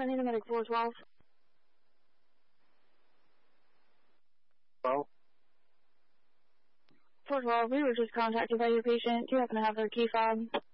Sending the medic 412. Well, 412, we were just contacted by your patient. Do you happen to have their key fob?